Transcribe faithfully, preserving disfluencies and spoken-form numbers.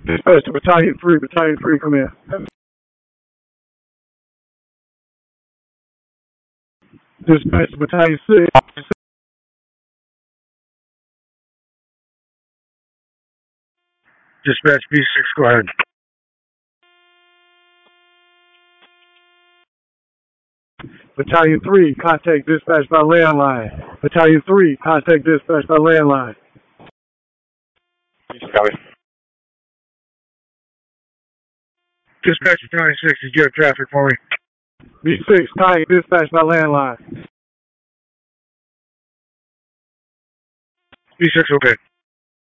Dispatch to Battalion three, Battalion three, come in. Dispatch to Battalion six. Dispatch B six, go ahead. Battalion three, contact dispatch by landline. Battalion three, contact dispatch by landline. Copy. Dispatch Battalion six, did you have traffic for me? B six, contact dispatch by landline. B six, okay.